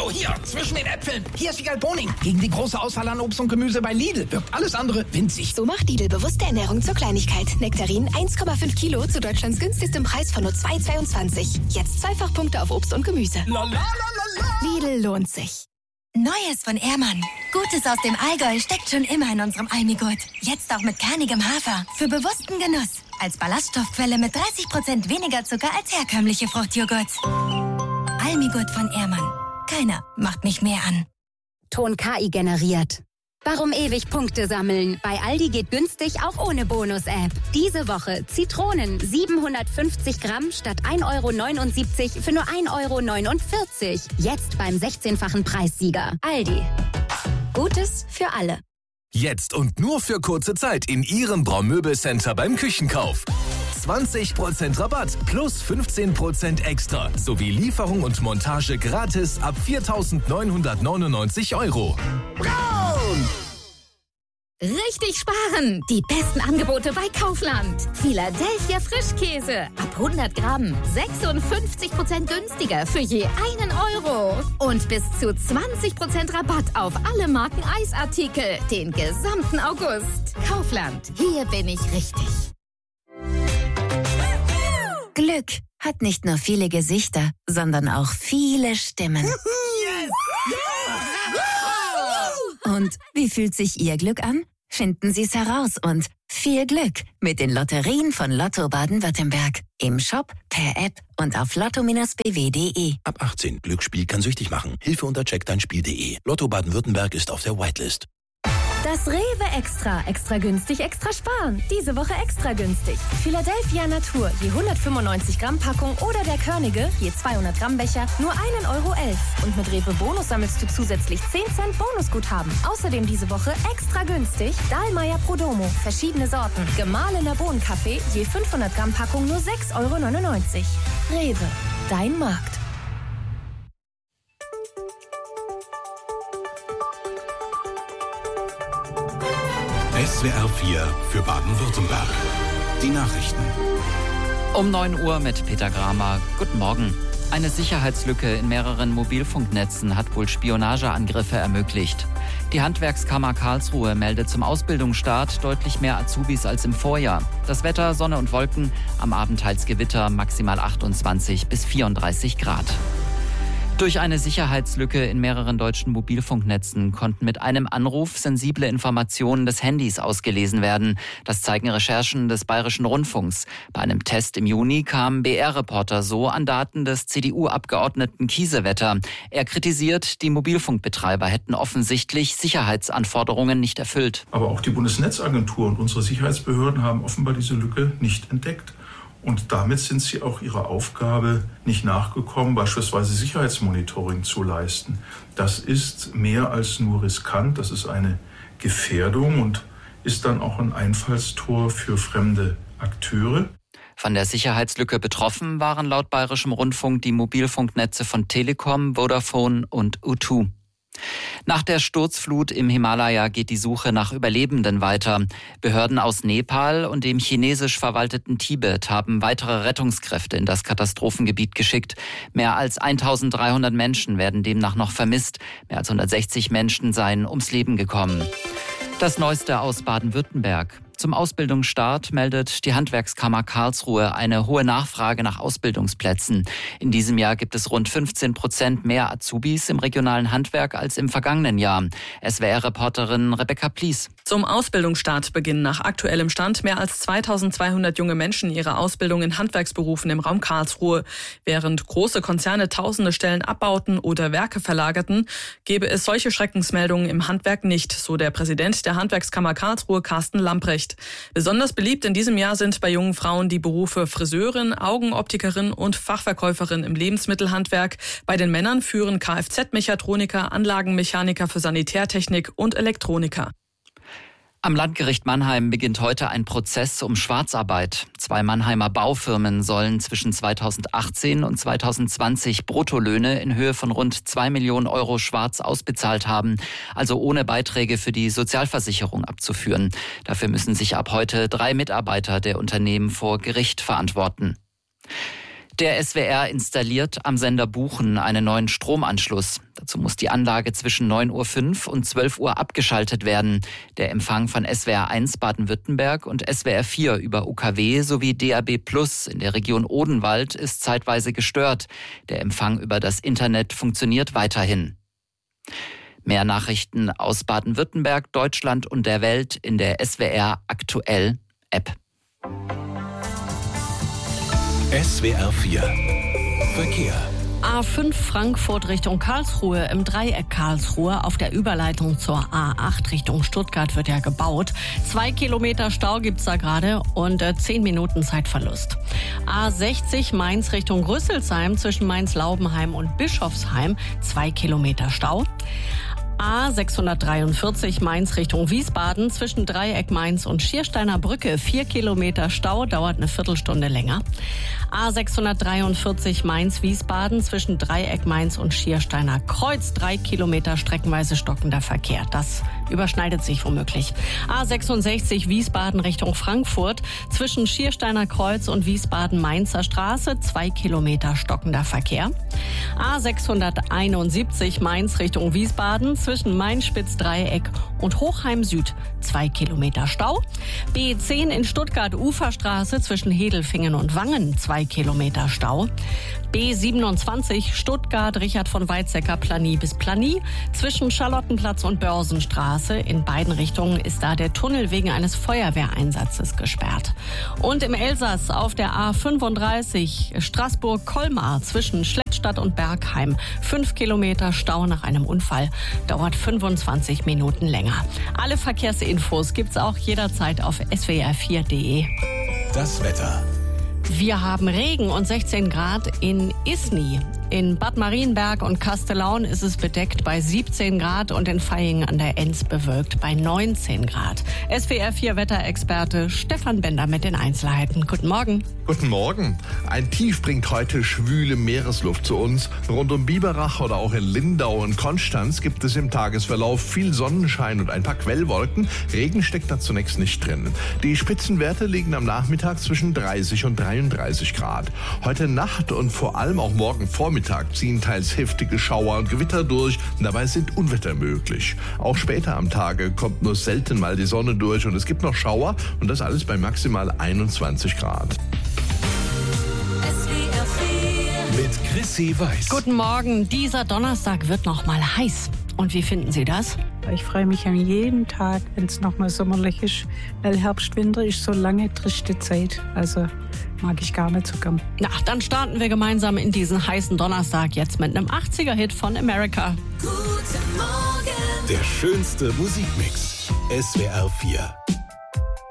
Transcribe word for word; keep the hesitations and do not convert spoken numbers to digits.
Oh, hier, zwischen den Äpfeln. Hier ist Wiegald Boning. Gegen die große Auswahl an Obst und Gemüse bei Lidl wirkt alles andere winzig. So macht Lidl bewusste Ernährung zur Kleinigkeit. Nektarin eins Komma fünf Kilo zu Deutschlands günstigstem Preis von nur zwei Komma zweiundzwanzig. Jetzt Zweifachpunkte auf Obst und Gemüse. La, la, la, la, la. Lidl lohnt sich. Neues von Ehrmann. Gutes aus dem Allgäu steckt schon immer in unserem Almigurt. Jetzt auch mit kernigem Hafer. Für bewussten Genuss. Als Ballaststoffquelle mit dreißig Prozent weniger Zucker als herkömmliche Fruchtjoghurts. Almigurt von Ehrmann. Keiner macht mich mehr an. Ton K I generiert. Warum ewig Punkte sammeln? Bei Aldi geht günstig auch ohne Bonus-App. Diese Woche Zitronen siebenhundertfünfzig Gramm statt ein Euro neunundsiebzig für nur ein Euro neunundvierzig. Jetzt beim sechzehnfachen Preissieger. Aldi. Gutes für alle. Jetzt und nur für kurze Zeit in Ihrem Braumöbelcenter beim Küchenkauf. zwanzig Prozent Rabatt plus fünfzehn Prozent extra sowie Lieferung und Montage gratis ab viertausendneunhundertneunundneunzig Euro. Braun! Richtig sparen! Die besten Angebote bei Kaufland. Philadelphia Frischkäse ab hundert Gramm. sechsundfünfzig Prozent günstiger für je einen Euro. Und bis zu zwanzig Prozent Rabatt auf alle Marken Eisartikel. Den gesamten August. Kaufland. Hier bin ich richtig. Glück hat nicht nur viele Gesichter, sondern auch viele Stimmen. Yes! Und wie fühlt sich Ihr Glück an? Finden Sie es heraus und viel Glück mit den Lotterien von Lotto Baden-Württemberg. Im Shop, per App und auf lotto Bindestrich b w punkt d e. Ab achtzehn. Glücksspiel kann süchtig machen. Hilfe unter check dein Spiel punkt d e. Lotto Baden-Württemberg ist auf der Whitelist. Das Rewe Extra. Extra günstig, extra sparen. Diese Woche extra günstig. Philadelphia Natur, je hundertfünfundneunzig Gramm Packung oder der Körnige, je zweihundert Gramm Becher, nur ein Euro elf. Und mit Rewe Bonus sammelst du zusätzlich zehn Cent Bonusguthaben. Außerdem diese Woche extra günstig Dahlmeier Prodomo, verschiedene Sorten. Gemahlener Bohnenkaffee, je fünfhundert Gramm Packung nur sechs Euro neunundneunzig. Rewe, dein Markt. S W R vier für Baden-Württemberg. Die Nachrichten. Um neun Uhr mit Peter Gramer. Guten Morgen. Eine Sicherheitslücke in mehreren Mobilfunknetzen hat wohl Spionageangriffe ermöglicht. Die Handwerkskammer Karlsruhe meldet zum Ausbildungsstart deutlich mehr Azubis als im Vorjahr. Das Wetter, Sonne und Wolken, am Abend teils Gewitter, maximal achtundzwanzig bis vierunddreißig Grad. Durch eine Sicherheitslücke in mehreren deutschen Mobilfunknetzen konnten mit einem Anruf sensible Informationen des Handys ausgelesen werden. Das zeigen Recherchen des Bayerischen Rundfunks. Bei einem Test im Juni kam B R-Reporter so an Daten des C D U-Abgeordneten Kiesewetter. Er kritisiert, die Mobilfunkbetreiber hätten offensichtlich Sicherheitsanforderungen nicht erfüllt. Aber auch die Bundesnetzagentur und unsere Sicherheitsbehörden haben offenbar diese Lücke nicht entdeckt. Und damit sind sie auch ihrer Aufgabe nicht nachgekommen, beispielsweise Sicherheitsmonitoring zu leisten. Das ist mehr als nur riskant, das ist eine Gefährdung und ist dann auch ein Einfallstor für fremde Akteure. Von der Sicherheitslücke betroffen waren laut Bayerischem Rundfunk die Mobilfunknetze von Telekom, Vodafone und U zwei. Nach der Sturzflut im Himalaya geht die Suche nach Überlebenden weiter. Behörden aus Nepal und dem chinesisch verwalteten Tibet haben weitere Rettungskräfte in das Katastrophengebiet geschickt. Mehr als eintausenddreihundert Menschen werden demnach noch vermisst. Mehr als hundertsechzig Menschen seien ums Leben gekommen. Das Neueste aus Baden-Württemberg. Zum Ausbildungsstart meldet die Handwerkskammer Karlsruhe eine hohe Nachfrage nach Ausbildungsplätzen. In diesem Jahr gibt es rund fünfzehn Prozent mehr Azubis im regionalen Handwerk als im vergangenen Jahr. S W R-Reporterin Rebecca Plies. Zum Ausbildungsstart beginnen nach aktuellem Stand mehr als zweitausendzweihundert junge Menschen ihre Ausbildung in Handwerksberufen im Raum Karlsruhe. Während große Konzerne tausende Stellen abbauten oder Werke verlagerten, gäbe es solche Schreckensmeldungen im Handwerk nicht, so der Präsident der Handwerkskammer Karlsruhe, Carsten Lamprecht. Besonders beliebt in diesem Jahr sind bei jungen Frauen die Berufe Friseurin, Augenoptikerin und Fachverkäuferin im Lebensmittelhandwerk. Bei den Männern führen Kfz-Mechatroniker, Anlagenmechaniker für Sanitärtechnik und Elektroniker. Am Landgericht Mannheim beginnt heute ein Prozess um Schwarzarbeit. Zwei Mannheimer Baufirmen sollen zwischen zweitausendachtzehn und zweitausendzwanzig Bruttolöhne in Höhe von rund zwei Millionen Euro schwarz ausbezahlt haben, also ohne Beiträge für die Sozialversicherung abzuführen. Dafür müssen sich ab heute drei Mitarbeiter der Unternehmen vor Gericht verantworten. Der S W R installiert am Sender Buchen einen neuen Stromanschluss. Dazu muss die Anlage zwischen neun Uhr fünf und zwölf Uhr abgeschaltet werden. Der Empfang von S W R eins Baden-Württemberg und S W R vier über U K W sowie D A B Plus in der Region Odenwald ist zeitweise gestört. Der Empfang über das Internet funktioniert weiterhin. Mehr Nachrichten aus Baden-Württemberg, Deutschland und der Welt in der S W R Aktuell App. S W R vier Verkehr. A fünf Frankfurt Richtung Karlsruhe im Dreieck Karlsruhe. Auf der Überleitung zur A acht Richtung Stuttgart wird ja gebaut. Zwei Kilometer Stau gibt's da gerade und äh, zehn Minuten Zeitverlust. A sechzig Mainz Richtung Rüsselsheim zwischen Mainz-Laubenheim und Bischofsheim. Zwei Kilometer Stau. A sechshundertdreiundvierzig Mainz Richtung Wiesbaden zwischen Dreieck Mainz und Schiersteiner Brücke. Vier Kilometer Stau, dauert eine Viertelstunde länger. A sechshundertdreiundvierzig Mainz Wiesbaden zwischen Dreieck Mainz und Schiersteiner Kreuz. Drei Kilometer streckenweise stockender Verkehr. Das überschneidet sich womöglich. A sechsundsechzig Wiesbaden Richtung Frankfurt zwischen Schiersteiner Kreuz und Wiesbaden-Mainzer Straße. Zwei Kilometer stockender Verkehr. A sechshunderteinundsiebzig Mainz Richtung Wiesbaden zwischen Main-Spitz-Dreieck und Hochheim Süd. Zwei Kilometer Stau. B zehn in Stuttgart Uferstraße zwischen Hedelfingen und Wangen. Zwei Kilometer Stau. B siebenundzwanzig Stuttgart Richard von Weizsäcker Planie bis Planie. Zwischen Charlottenplatz und Börsenstraße. In beiden Richtungen ist da der Tunnel wegen eines Feuerwehreinsatzes gesperrt. Und im Elsass auf der A fünfunddreißig Straßburg-Colmar zwischen Schlettstadt und Bergheim. Fünf Kilometer Stau nach einem Unfall. Dauert fünfundzwanzig Minuten länger. Alle Verkehrsinfos gibt's auch jederzeit auf S W R vier punkt de. Das Wetter. Wir haben Regen und sechzehn Grad in Isny. In Bad Marienberg und Kastellaun ist es bedeckt bei siebzehn Grad und in Vaihingen an der Enz bewölkt bei neunzehn Grad. S W R vier Wetterexperte Stefan Bender mit den Einzelheiten. Guten Morgen. Guten Morgen. Ein Tief bringt heute schwüle Meeresluft zu uns. Rund um Biberach oder auch in Lindau und Konstanz gibt es im Tagesverlauf viel Sonnenschein und ein paar Quellwolken. Regen steckt da zunächst nicht drin. Die Spitzenwerte liegen am Nachmittag zwischen dreißig und dreiunddreißig Grad. Heute Nacht und vor allem auch morgen Vormittag ziehen teils heftige Schauer und Gewitter durch. Dabei sind Unwetter möglich. Auch später am Tage kommt nur selten mal die Sonne durch und es gibt noch Schauer und das alles bei maximal einundzwanzig Grad. Mit Chrissy Weiß. Guten Morgen. Dieser Donnerstag wird noch mal heiß. Und wie finden Sie das? Ich freue mich an jedem Tag, wenn es noch mal sommerlich ist, weil Herbst, Winter ist so lange triste Zeit. Also mag ich gar nicht so gern. Na, dann starten wir gemeinsam in diesen heißen Donnerstag jetzt mit einem achtziger-Hit von America. Guten Morgen. Der schönste Musikmix. S W R vier.